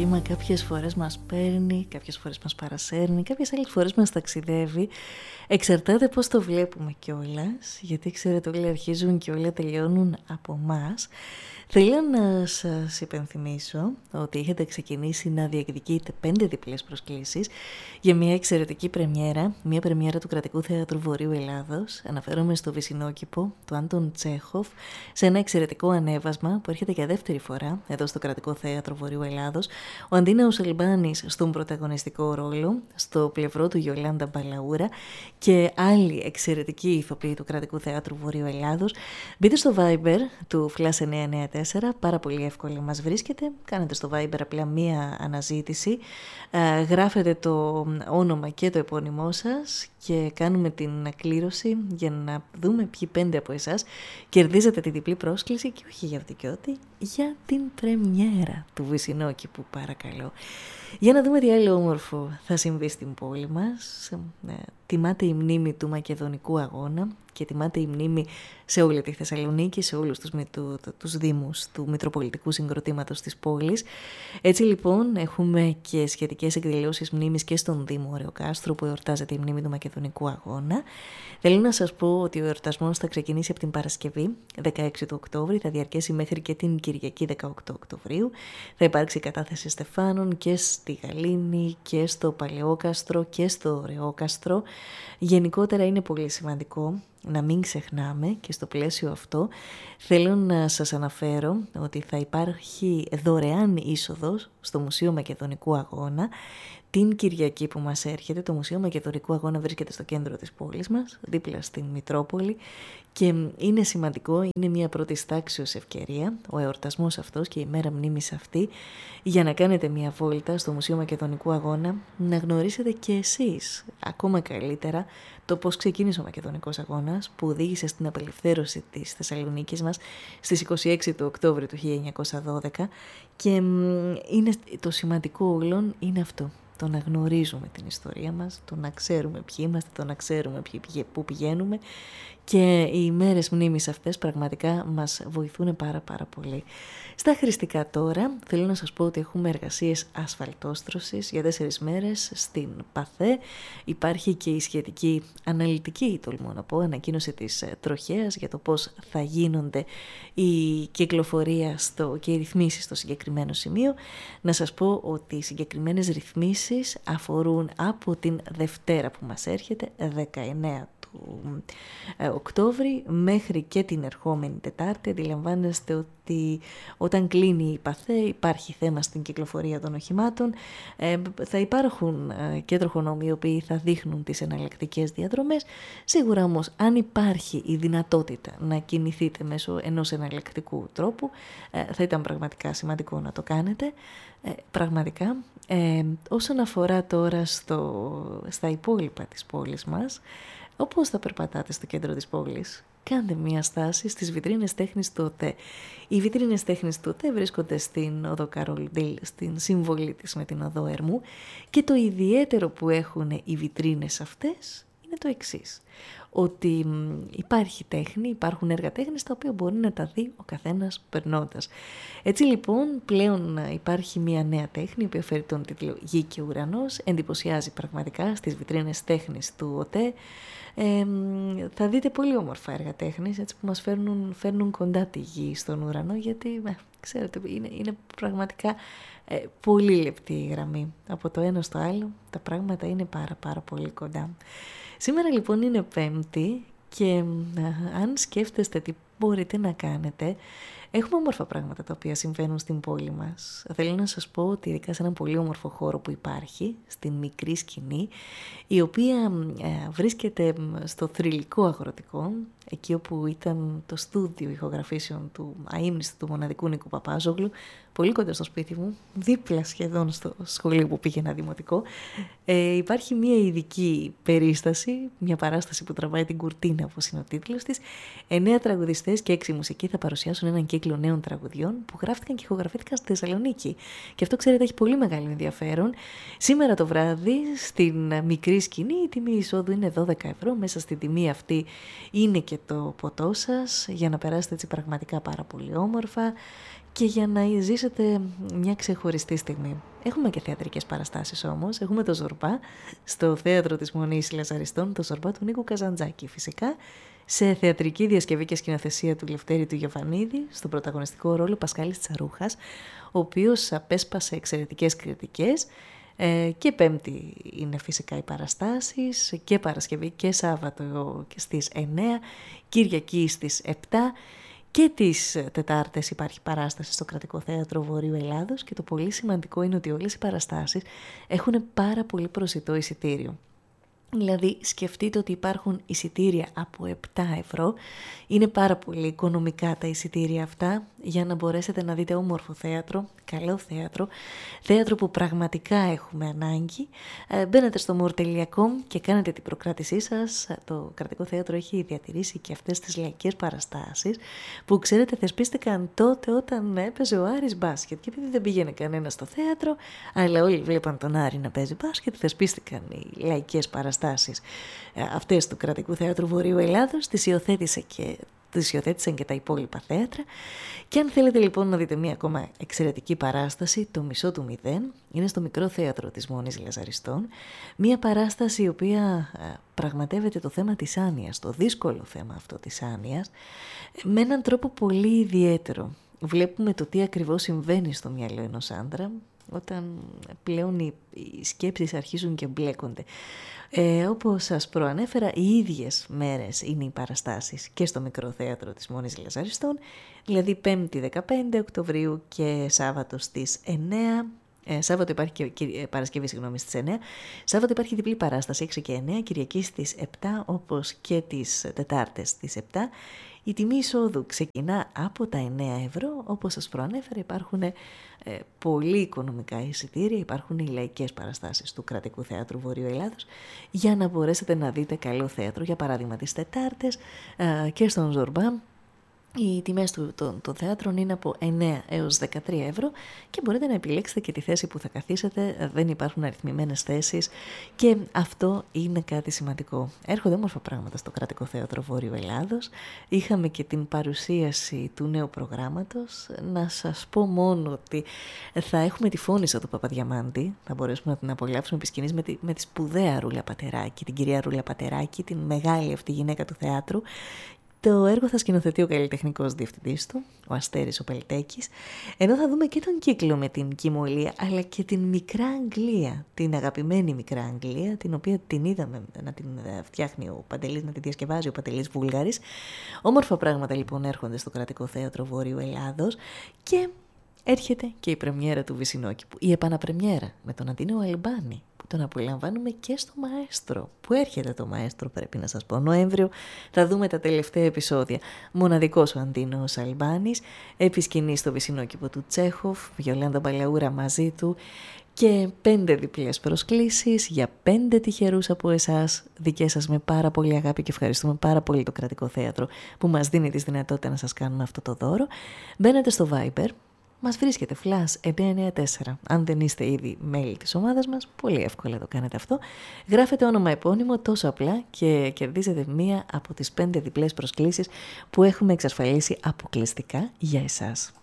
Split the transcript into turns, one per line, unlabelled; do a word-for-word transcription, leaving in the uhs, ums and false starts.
κύμα κάποιες φορές μας παίρνει, κάποιες φορές μας παρασέρνει, κάποιες άλλες φορές μας ταξιδεύει. Εξαρτάται πώς το βλέπουμε κιόλας, γιατί ξέρετε όλοι αρχίζουν και όλοι τελειώνουν από μας. Θέλω να σας υπενθυμίσω ότι έχετε ξεκινήσει να διεκδικείτε πέντε διπλές προσκλήσεις για μια εξαιρετική πρεμιέρα, μια πρεμιέρα του Κρατικού Θεάτρου Βορείου Ελλάδος. Αναφέρομαι στο Βυσσινόκηπο του Άντων Τσέχοφ, σε ένα εξαιρετικό ανέβασμα που έρχεται για δεύτερη φορά εδώ στο Κρατικό Θέατρο Βορείου Ελλάδος. Ο Αντίναος Αλμπάνης στον πρωταγωνιστικό ρόλο, στο πλευρό του Γιολάντα Μπαλαούρα και άλλοι εξαιρετικοί ηθοποιοί του Κρατικού Θεάτρου Βορείου Ελλάδος. Μπείτε στο Viber του Flash εννιακόσια ενενήντα τέσσερα, πάρα πολύ εύκολα μας βρίσκεται. Κάνετε στο Viber απλά μία αναζήτηση, ε, γράφετε το όνομα και το επώνυμό σας και κάνουμε την κλήρωση για να δούμε ποιοι πέντε από εσάς κερδίζετε τη διπλή πρόσκληση και όχι για αυτοκιότι, για την πρεμιέρα του Βυσσινόκηπου, παρακαλώ. Για να δούμε τι άλλο όμορφο θα συμβεί στην πόλη μας. Ε, τιμάται η μνήμη του Μακεδονικού Αγώνα και τιμάται η μνήμη σε όλη τη Θεσσαλονίκη, σε όλους τους, του, τους δήμους του Μητροπολιτικού Συγκροτήματος της πόλης. Έτσι λοιπόν έχουμε και σχετικές εκδηλώσεις μνήμης και στον Δήμο Ωρεοκάστρου που εορτάζεται η μνήμη του Μακεδονικού Αγώνα. Θέλω να σας πω ότι ο εορτασμός θα ξεκινήσει από την Παρασκευή δεκαέξι του Οκτώβρη, θα διαρκέσει μέχρι και την Κυριακή δεκαοκτώ Οκτωβρίου. Θα υπάρξει κατάθεση στεφάνων και στη Γαλήνη και στο Παλαιόκαστρο και στο Ωρεόκαστρο. Γενικότερα είναι πολύ σημαντικό να μην ξεχνάμε και στο πλαίσιο αυτό θέλω να σας αναφέρω ότι θα υπάρχει δωρεάν είσοδος στο Μουσείο Μακεδονικού Αγώνα την Κυριακή που μας έρχεται. Το Μουσείο Μακεδονικού Αγώνα βρίσκεται στο κέντρο της πόλης μας, δίπλα στην Μητρόπολη, και είναι σημαντικό, είναι μια πρώτη τάξεως ευκαιρία ο εορτασμός αυτός και η μέρα μνήμης αυτή για να κάνετε μια βόλτα στο Μουσείο Μακεδονικού Αγώνα, να γνωρίσετε και εσείς ακόμα καλύτερα το πώς ξεκίνησε ο Μακεδονικός Αγώνας που οδήγησε στην απελευθέρωση της Θεσσαλονίκης μας στις είκοσι έξι του Οκτώβρη του χίλια εννιακόσια δώδεκα, και είναι, το σημαντικό όλων είναι αυτό. Το να γνωρίζουμε την ιστορία μας, το να ξέρουμε ποιοι είμαστε, το να ξέρουμε ποιοι, πού πηγαίνουμε, και οι μέρες μνήμης αυτές πραγματικά μας βοηθούν πάρα πάρα πολύ. Στα χρηστικά τώρα θέλω να σας πω ότι έχουμε εργασίες ασφαλτόστρωσης για τέσσερις μέρες στην Παθέ. Υπάρχει και η σχετική αναλυτική, τολμώ να πω, ανακοίνωση της τροχέας για το πώς θα γίνονται η κυκλοφορία στο, και οι ρυθμίσεις στο συγκεκριμένο σημείο. Να σας πω ότι οι συγκεκριμένες ρυθμίσεις αφορούν από την Δευτέρα που μας έρχεται, δεκαεννέα Οκτώβρη, μέχρι και την ερχόμενη Τετάρτη. Αντιλαμβάνεστε ότι όταν κλείνει η Παθέ υπάρχει θέμα στην κυκλοφορία των οχημάτων. Ε, θα υπάρχουν ε, και τροχονόμοι οι οποίοι θα δείχνουν τις εναλλακτικές διαδρομές. Σίγουρα όμως αν υπάρχει η δυνατότητα να κινηθείτε μέσω ενός εναλλακτικού τρόπου, ε, θα ήταν πραγματικά σημαντικό να το κάνετε. Ε, πραγματικά. Ε, όσον αφορά τώρα στο, στα υπόλοιπα της πόλης μας, όπως θα περπατάτε στο κέντρο της πόλης, κάντε μία στάση στις βιτρίνες τέχνης του ΟΤΕ. Οι βιτρίνες τέχνης του ΟΤΕ βρίσκονται στην οδό Καρόλ Ντέιλ, στην συμβολή της με την οδό Ερμού, και το ιδιαίτερο που έχουν οι βιτρίνες αυτές είναι το εξής. Ότι υπάρχει τέχνη, υπάρχουν έργα τέχνης τα οποία μπορεί να τα δει ο καθένας περνώντας. Έτσι λοιπόν πλέον υπάρχει μια νέα τέχνη που φέρει τον τίτλο «Γη και ουρανός», εντυπωσιάζει πραγματικά στις βιτρίνες τέχνης του ΟΤΕ. Ε, θα δείτε πολύ όμορφα έργα τέχνης, έτσι, που μας φέρνουν, φέρνουν κοντά τη γη στον ουρανό, γιατί ε, ξέρετε είναι, είναι πραγματικά ε, πολύ λεπτή η γραμμή. Από το ένα στο άλλο τα πράγματα είναι πάρα πάρα πολύ κοντά. Σήμερα λοιπόν είναι Πέμπτη και α, αν σκέφτεστε τι μπορείτε να κάνετε, έχουμε όμορφα πράγματα τα οποία συμβαίνουν στην πόλη μας. Θέλω να σας πω ότι ειδικά σε έναν πολύ όμορφο χώρο που υπάρχει, στην Μικρή Σκηνή, η οποία ε, βρίσκεται στο θρυλικό αγροτικό, εκεί όπου ήταν το στούντιο ηχογραφήσεων του αείμνηστου του μοναδικού Νίκου Παπάζογλου, πολύ κοντά στο σπίτι μου, δίπλα σχεδόν στο σχολείο που πήγαινα δημοτικό. Ε, υπάρχει μια ειδική περίσταση, μια παράσταση που τραβάει την κουρτίνα, όπως είναι ο τίτλος της. Εννέα τραγουδιστές και έξι μουσικοί θα παρουσιάσουν έναν κύκλο νέων τραγουδιών που γράφτηκαν και ηχογραφήθηκαν στη Θεσσαλονίκη. Και αυτό, ξέρετε, έχει πολύ μεγάλο ενδιαφέρον. Σήμερα το βράδυ, στην Μικρή Σκηνή, η τιμή εισόδου είναι δώδεκα ευρώ. Μέσα στην τιμή αυτή είναι και το ποτό σας, για να περάσετε έτσι πραγματικά πάρα πολύ όμορφα και για να ζήσετε μια ξεχωριστή στιγμή. Έχουμε και θεατρικές παραστάσεις όμως. Έχουμε το Ζορμπά στο Θέατρο της Μονής Λαζαριστών, το Ζορμπά του Νίκου Καζαντζάκη φυσικά, σε θεατρική διασκευή και σκηνοθεσία του Λευτέρη του Γιωβανίδη, στον πρωταγωνιστικό ρόλο Πασχάλης Τσαρούχας, ο οποίος απέσπασε εξαιρετικές κριτικές. Ε, και Πέμπτη είναι φυσικά οι παραστάσεις, και Παρασκευή και Σάββατο στις εννέα, Κυριακή στις επτά. Και τις Τετάρτες υπάρχει παράσταση στο Κρατικό Θέατρο Βορείου Ελλάδος και το πολύ σημαντικό είναι ότι όλες οι παραστάσεις έχουν πάρα πολύ προσιτό εισιτήριο. Δηλαδή σκεφτείτε ότι υπάρχουν εισιτήρια από επτά ευρώ, είναι πάρα πολύ οικονομικά τα εισιτήρια αυτά για να μπορέσετε να δείτε όμορφο θέατρο, καλό θέατρο, θέατρο που πραγματικά έχουμε ανάγκη. Ε, μπαίνετε στο moor τελεία com και κάνετε την προκράτησή σας. Το Κρατικό Θέατρο έχει διατηρήσει και αυτές τις λαϊκές παραστάσεις που ξέρετε θεσπίστηκαν τότε όταν έπαιζε ο Άρης μπάσκετ και επειδή δεν πήγαινε κανένα στο θέατρο αλλά όλοι βλέπαν τον Άρη να παίζει μπάσκετ, θεσπίστηκαν οι λαϊκές παραστάσεις αυτές του Κρατικού Θέατρου Βορείου Ελλάδος, τις υιοθέτησε και τις υιοθέτησαν και τα υπόλοιπα θέατρα. Και αν θέλετε λοιπόν να δείτε μία ακόμα εξαιρετική παράσταση, το Μισό του Μηδέν, είναι στο Μικρό Θέατρο της Μονής Λαζαριστών. Μία παράσταση η οποία πραγματεύεται το θέμα της άνοιας, το δύσκολο θέμα αυτό της άνοιας, με έναν τρόπο πολύ ιδιαίτερο. Βλέπουμε το τι ακριβώς συμβαίνει στο μυαλό ενός άντρα όταν πλέον οι, οι σκέψεις αρχίζουν και μπλέκονται. Ε, όπως σας προανέφερα, οι ίδιες μέρες είναι οι παραστάσεις και στο Μικρό Θέατρο της Μονής Λαζαριστών, δηλαδή Πέμπτη δεκαπέντε Οκτωβρίου και Σάββατο στις εννέα. Ε, Σάββατο υπάρχει και, και Παρασκευή, συγγνώμη, στις εννέα. Σάββατο υπάρχει διπλή παράσταση έξι και εννέα, Κυριακή στις επτά, όπως και τις Τετάρτες στις επτά. Η τιμή εισόδου ξεκινά από τα εννέα ευρώ, όπως σας προανέφερα υπάρχουν ε, πολύ οικονομικά εισιτήρια, υπάρχουν οι λαϊκές παραστάσεις του Κρατικού Θεάτρου Βορείου Ελλάδος για να μπορέσετε να δείτε καλό θέατρο, για παράδειγμα τις Τετάρτες ε, και στον Ζορμπά. Οι τιμές του, των, των θεάτρων είναι από εννέα έως δεκατρία ευρώ και μπορείτε να επιλέξετε και τη θέση που θα καθίσετε, δεν υπάρχουν αριθμημένες θέσεις και αυτό είναι κάτι σημαντικό. Έρχονται όμορφα πράγματα στο Κρατικό Θέατρο Βορείου Ελλάδος, είχαμε και την παρουσίαση του νέου προγράμματος, να σας πω μόνο ότι θα έχουμε τη Φώνισσα του Παπαδιαμάντη, θα μπορέσουμε να την απολαύσουμε επί σκηνής με τη, με τη σπουδαία Ρούλα Πατεράκη, την κυρία Ρούλα Πατεράκη, την μεγάλη αυτή γυναίκα του θεάτρου. Το έργο θα σκηνοθετεί ο καλλιτεχνικός διευθυντής του, ο Αστέρης ο Πελτέκης, ενώ θα δούμε και τον κύκλο με την Κιμωλία, αλλά και την Μικρά Αγγλία, την αγαπημένη Μικρά Αγγλία, την οποία την είδαμε να την φτιάχνει ο Παντελής, να την διασκευάζει ο Παντελής Βούλγαρης. Όμορφα πράγματα λοιπόν έρχονται στο Κρατικό Θέατρο Βορείου Ελλάδος και έρχεται και η πρεμιέρα του Βυσσινόκηπου, η επαναπρεμιέρα με τον Αντίνο Αλμπάνη. Τον απολαμβάνουμε και στο Μαέστρο. Που έρχεται το Μαέστρο, πρέπει να σας πω. Νοέμβριο θα δούμε τα τελευταία επεισόδια. Μοναδικός ο Αντίνος Αλμπάνης, επί σκηνής στο Βυσσινόκηπο του Τσέχοφ, Βιολάντα Μπαλαούρα μαζί του και πέντε διπλές προσκλήσεις για πέντε τυχερούς από εσάς, δικές σας με πάρα πολύ αγάπη και ευχαριστούμε πάρα πολύ το Κρατικό Θέατρο που μας δίνει τη δυνατότητα να σας κάνουμε αυτό το δώρο. Μπαίνετε στο Viber. Μας βρίσκεται Flash εννιά εννιά τέσσερα. Αν δεν είστε ήδη μέλη της ομάδας μας, πολύ εύκολα το κάνετε αυτό. Γράφετε όνομα επώνυμο τόσο απλά και κερδίζετε μία από τις πέντε διπλές προσκλήσεις που έχουμε εξασφαλίσει αποκλειστικά για εσάς.